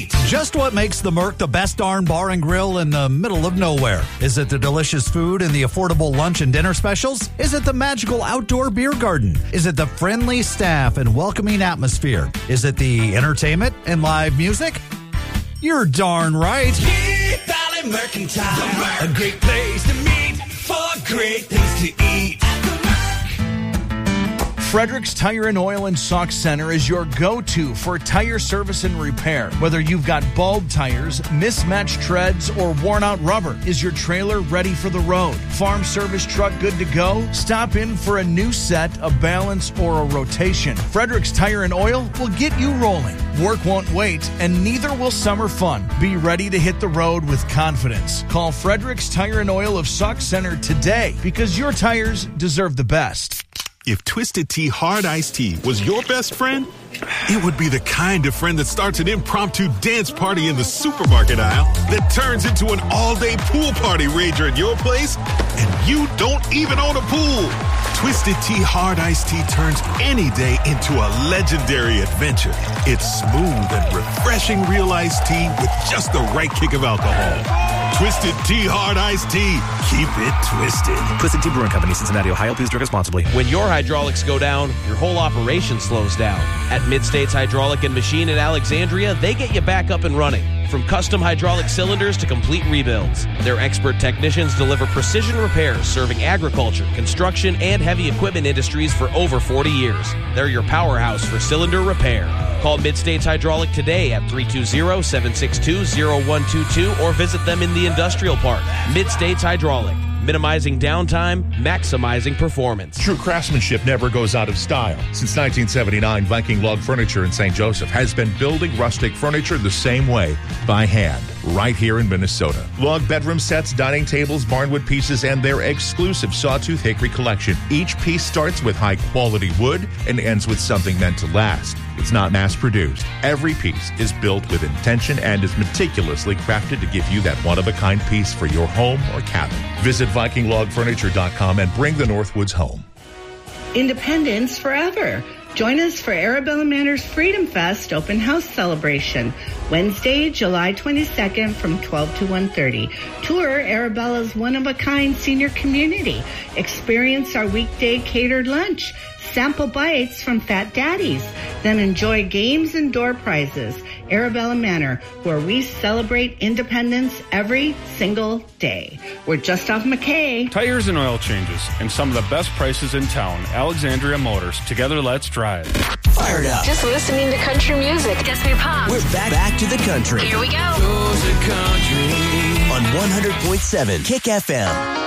Just what makes the Merc the best darn bar and grill in the middle of nowhere? Is it the delicious food and the affordable lunch and dinner specials? Is it the magical outdoor beer garden? Is it the friendly staff and welcoming atmosphere? Is it the entertainment and live music? You're darn right. Deep Valley Mercantile, a great place to meet for great things to eat. Frederick's Tire and Oil and Sauk Center is your go-to for tire service and repair. Whether you've got bald tires, mismatched treads, or worn-out rubber, is your trailer ready for the road? Farm service truck good to go? Stop in for a new set, a balance, or a rotation. Frederick's Tire and Oil will get you rolling. Work won't wait, and neither will summer fun. Be ready to hit the road with confidence. Call Frederick's Tire and Oil of Sauk Center today, because your tires deserve the best. If Twisted Tea Hard Iced Tea was your best friend, it would be the kind of friend that starts an impromptu dance party in the supermarket aisle that turns into an all-day pool party rager at your place, and you don't even own a pool. Twisted Tea Hard Iced Tea turns any day into a legendary adventure. It's smooth and refreshing real iced tea with just the right kick of alcohol. Twisted Tea Hard Iced Tea. Keep it twisted. Twisted Tea Brewing Company, Cincinnati, Ohio. Please drink responsibly. When your hydraulics go down, your whole operation slows down. At Mid-States Hydraulic and Machine in Alexandria, they get you back up and running. From custom hydraulic cylinders to complete rebuilds, their expert technicians deliver precision repairs serving agriculture, construction, and heavy equipment industries for over 40 years. They're your powerhouse for cylinder repair. Call Mid-States Hydraulic today at 320-762-0122 or visit them in the industrial park. Mid-States Hydraulic. Minimizing downtime, maximizing performance. True craftsmanship never goes out of style. Since 1979, Viking Log Furniture in St. Joseph has been building rustic furniture the same way, by hand, right here in Minnesota. Log bedroom sets, dining tables, barnwood pieces, and their exclusive Sawtooth Hickory collection. Each piece starts with high-quality wood and ends with something meant to last. It's not mass-produced. Every piece is built with intention and is meticulously crafted to give you that one-of-a-kind piece for your home or cabin. Visit VikingLogFurniture.com and bring the Northwoods home. Independence forever. Join us for Arabella Manor's Freedom Fest open house celebration, Wednesday, July 22nd from 12 to 1:30. Tour Arabella's one-of-a-kind senior community. Experience our weekday catered lunch. Sample bites from Fat Daddies. Then enjoy games and door prizes. Arabella Manor, where we celebrate independence every single day. We're just off McKay. Tires and oil changes, and some of the best prices in town. Alexandria Motors. Together, let's drive. Fired up. Just listening to country music gets me pumped. We're back to the country. Here we go. Goes the country. On 100.7 Kick FM.